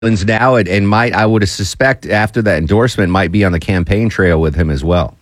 now, and might, I would suspect after that endorsement, might be on the campaign trail with him as well.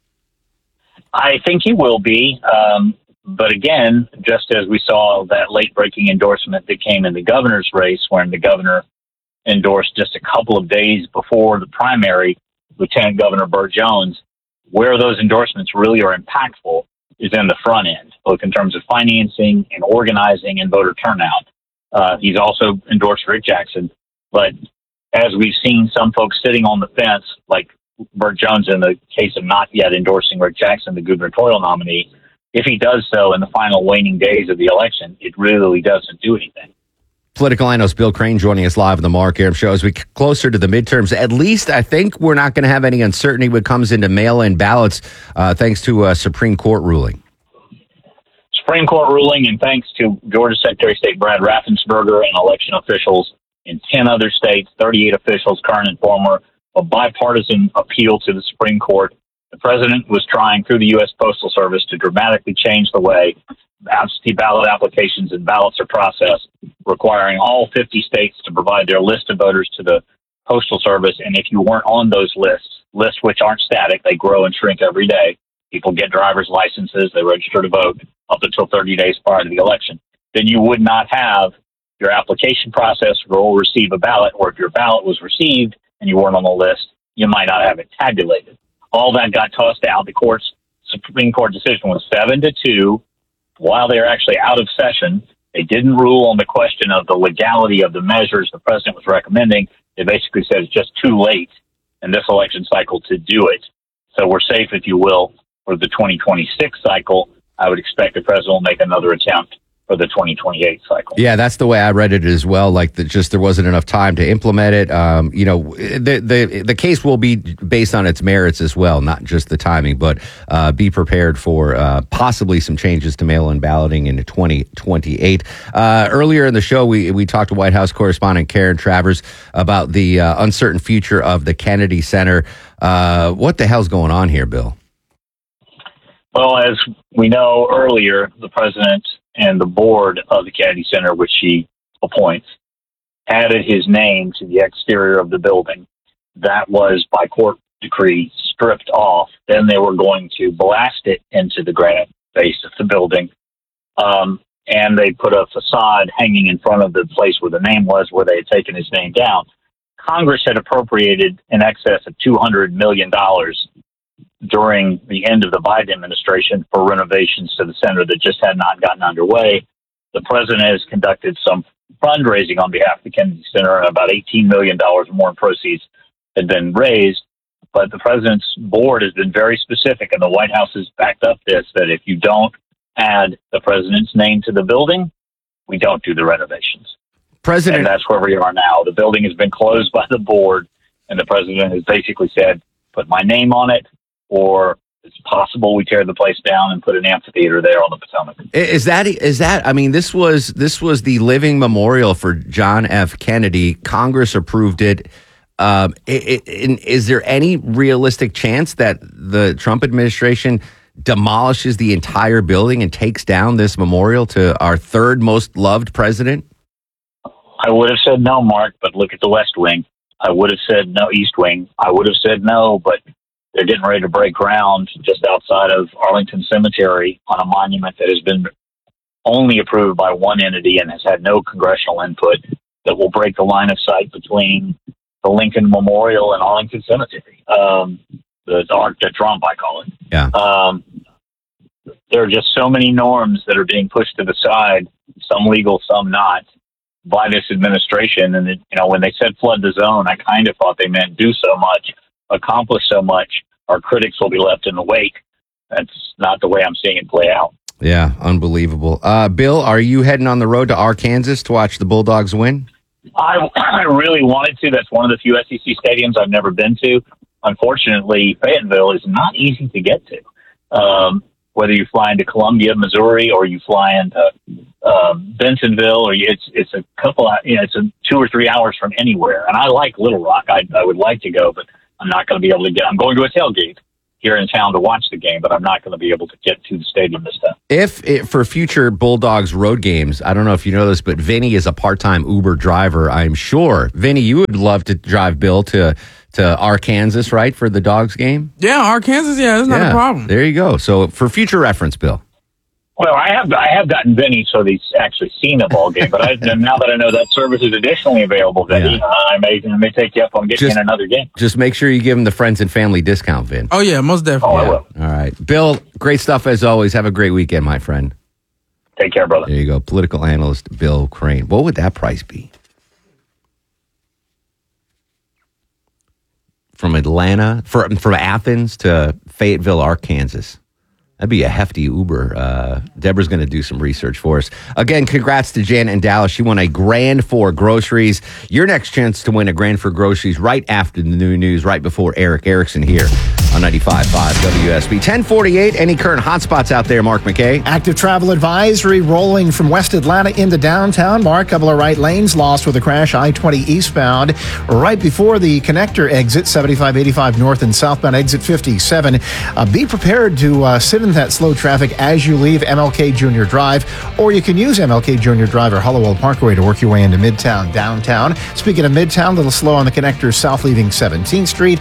I think he will be. But again, just as we saw that late breaking endorsement that came in the governor's race, when the governor endorsed just a couple of days before the primary, Lieutenant Governor Burt Jones, where those endorsements really are impactful is in the front end, both in terms of financing and organizing and voter turnout. He's also endorsed Rick Jackson. But as we've seen some folks sitting on the fence, like Burt Jones in the case of not yet endorsing Rick Jackson, the gubernatorial nominee, if he does so in the final waning days of the election, it really doesn't do anything. Political analyst Bill Crane joining us live on the Mark Arum Show. As we get closer to the midterms, at least I think we're not going to have any uncertainty when it comes into mail-in ballots, thanks to a Supreme Court ruling. Supreme Court ruling, and thanks to Georgia Secretary of State Brad Raffensperger and election officials in 10 other states, 38 officials, current and former, a bipartisan appeal to the Supreme Court. The president was trying through the U.S. Postal Service to dramatically change the way absentee ballot applications and ballots are processed, requiring all 50 states to provide their list of voters to the Postal Service. And if you weren't on those lists which aren't static, they grow and shrink every day. People get driver's licenses, they register to vote up until 30 days prior to the election. Then you would not have your application process or receive a ballot, or if your ballot was received and you weren't on the list, you might not have it tabulated. All that got tossed out. The Supreme Court decision was 7-2. While they were actually out of session, they didn't rule on the question of the legality of the measures the president was recommending. They basically said it's just too late in this election cycle to do it. So we're safe, if you will, for the 2026 cycle. I would expect the president will make another attempt for the 2028 cycle. Yeah, that's the way I read it as well. Like there wasn't enough time to implement it. The case will be based on its merits as well, not just the timing. But be prepared for possibly some changes to mail-in balloting in 2028. Earlier in the show, we talked to White House correspondent Karen Travers about the uncertain future of the Kennedy Center. What the hell's going on here, Bill? Well, as we know earlier, the president and the board of the Kennedy Center, which he appoints, added his name to the exterior of the building. That was, by court decree, stripped off. Then they were going to blast it into the granite base of the building. And they put a facade hanging in front of the place where the name was, where they had taken his name down. Congress had appropriated in excess of $200 million during the end of the Biden administration for renovations to the center that just had not gotten underway. The president has conducted some fundraising on behalf of the Kennedy Center, and about $18 million more in proceeds had been raised. But the president's board has been very specific, and the White House has backed up this, that if you don't add the president's name to the building, we don't do the renovations. And that's where we are now. The building has been closed by the board, and the president has basically said, put my name on it, or it's possible we tear the place down and put an amphitheater there on the Potomac. Is that? I mean, this was the living memorial for John F. Kennedy. Congress approved it. Is there any realistic chance that the Trump administration demolishes the entire building and takes down this memorial to our third most loved president? I would have said no, Mark, but look at the West Wing. I would have said no, East Wing. I would have said no, but they're getting ready to break ground just outside of Arlington Cemetery on a monument that has been only approved by one entity and has had no congressional input, that will break the line of sight between the Lincoln Memorial and Arlington Cemetery. The Arc de Trump, I call it. Yeah. There are just so many norms that are being pushed to the side, some legal, some not, by this administration. And, when they said flood the zone, I kind of thought they meant do so much, accomplish so much, our critics will be left in the wake. That's not the way I'm seeing it play out. Yeah, unbelievable. Bill, are you heading on the road to Arkansas to watch the Bulldogs win? I really wanted to. That's one of the few SEC stadiums I've never been to. Unfortunately, Fayetteville is not easy to get to. Whether you fly into Columbia, Missouri, or you fly into Bentonville, or it's a couple. It's 2 or 3 hours from anywhere. And I like Little Rock. I would like to go, but I'm not going to be able to get. I'm going to a tailgate here in town to watch the game, but I'm not going to be able to get to the stadium this time. For future Bulldogs road games, I don't know if you know this, but Vinny is a part-time Uber driver, I'm sure. Vinny, you would love to drive Bill to Arkansas, right, for the Dogs game? Yeah, Arkansas, that's not a problem. There you go. So for future reference, Bill. Well, I have gotten Vinny so that he's actually seen the ball game, but now that I know that service is additionally available, Vinny, I may take you up on getting in another game. Just make sure you give him the friends and family discount, Vin. Oh, yeah, most definitely. I will. All right. Bill, great stuff as always. Have a great weekend, my friend. Take care, brother. There you go. Political analyst Bill Crane. What would that price be? From Atlanta, from Athens to Fayetteville, Arkansas. That'd be a hefty Uber. Deborah's going to do some research for us. Again, congrats to Jan and Dallas. She won a grand for groceries. Your next chance to win a grand for groceries right after the new news, right before Eric Erickson here on 95.5 WSB. 1048, any current hotspots out there, Mark McKay? Active travel advisory rolling from West Atlanta into downtown. Mark, couple of right lanes lost with a crash, I-20 eastbound. Right before the connector exit, 75-85 north and southbound exit 57. Be prepared to sit in that slow traffic as you leave MLK Junior Drive, or you can use MLK Junior Drive or Hollowell Parkway to work your way into Midtown, downtown. Speaking of Midtown, a little slow on the connector south leaving 17th Street.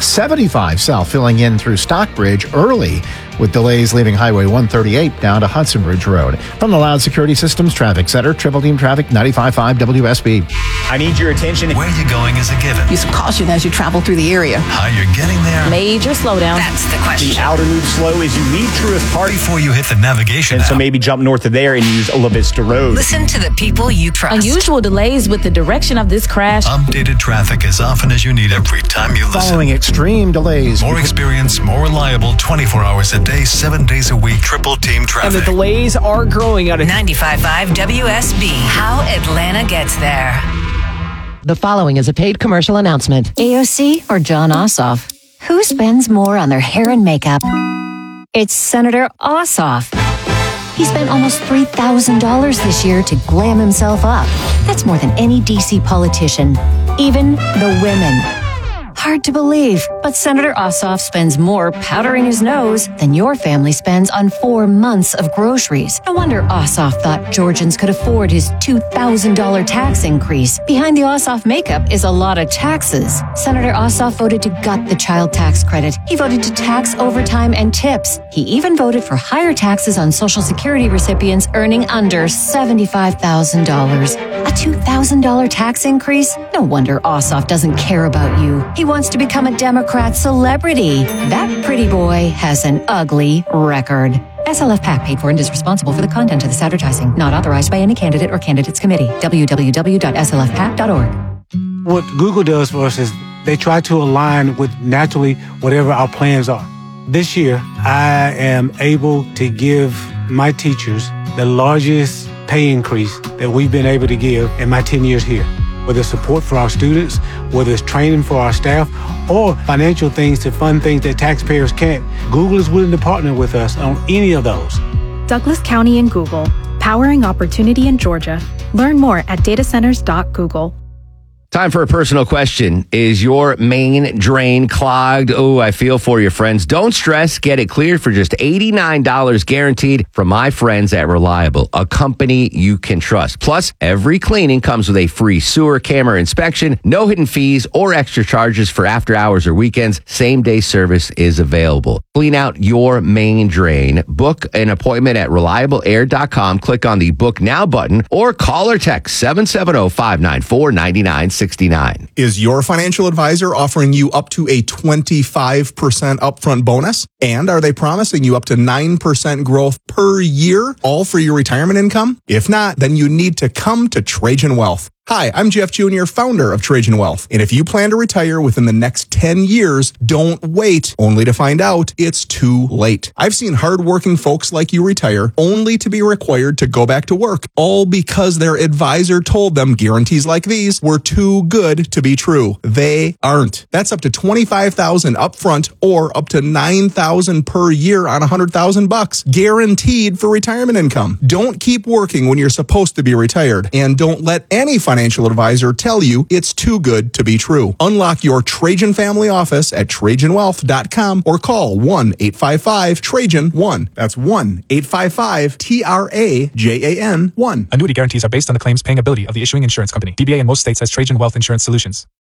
75 south filling in through Stockbridge early with delays leaving Highway 138 down to Hudson Ridge Road. From the Loud Security Systems Traffic Center, Triple Team Traffic, 95.5 WSB. I need your attention. Where you're going is a given. Use caution as you travel through the area. How you're getting there. Major slowdown. That's the question. The outer loop slow as you leave Truist Park. Before you hit the navigation And so app. maybe jump north of there and use La Vista Road. Listen to the people you trust. Unusual delays with the direction of this crash. Updated traffic as often as you need every time you listen. Following extreme delays. More experience, more reliable, 24 hours a day, 7 days a week. Triple Team And Traffic. the delays are growing out of 95.5 WSB. How Atlanta gets there. The following is a paid commercial announcement. AOC or John Ossoff? Who spends more on their hair and makeup? It's Senator Ossoff. He spent almost $3,000 this year to glam himself up. That's more than any DC politician, even the women. Hard to believe, but Senator Ossoff spends more powdering his nose than your family spends on 4 months of groceries. No wonder Ossoff thought Georgians could afford his $2,000 tax increase. Behind the Ossoff makeup is a lot of taxes. Senator Ossoff voted to gut the child tax credit. He voted to tax overtime and tips. He even voted for higher taxes on Social Security recipients earning under $75,000. A $2,000 tax increase? No wonder Ossoff doesn't care about you. He wants to become a Democrat celebrity. That pretty boy has an ugly record. SLF PAC paid for and is responsible for the content of this advertising. Not authorized by any candidate or candidates committee. www.slfpac.org. What Google does for us is they try to align with naturally whatever our plans are. This year, I am able to give my teachers the largest pay increase that we've been able to give in my 10 years here. Whether it's support for our students, whether it's training for our staff, or financial things to fund things that taxpayers can't, Google is willing to partner with us on any of those. Douglas County and Google, powering opportunity in Georgia. Learn more at datacenters.google. Time for a personal question. Is your main drain clogged? Oh, I feel for you, friends. Don't stress. Get it cleared for just $89 guaranteed from my friends at Reliable, a company you can trust. Plus, every cleaning comes with a free sewer camera inspection, no hidden fees or extra charges for after hours or weekends. Same-day service is available. Clean out your main drain. Book an appointment at reliableair.com. Click on the Book Now button or call or text 770-594-9969. Is your financial advisor offering you up to a 25% upfront bonus? And are they promising you up to 9% growth per year, all for your retirement income? If not, then you need to come to Trajan Wealth. Hi, I'm Jeff Jr., founder of Trajan Wealth. And if you plan to retire within the next 10 years, don't wait only to find out it's too late. I've seen hardworking folks like you retire only to be required to go back to work, all because their advisor told them guarantees like these were too good to be true. They aren't. That's up to $25,000 upfront or up to $9,000 per year on $100,000 guaranteed for retirement income. Don't keep working when you're supposed to be retired, and don't let any financial financial advisor tell you it's too good to be true. Unlock your Trajan family office at TrajanWealth.com or call 1-855-TRAJAN-1. That's 1-855-TRAJAN-1. Annuity guarantees are based on the claims paying ability of the issuing insurance company. DBA in most states has Trajan Wealth Insurance Solutions.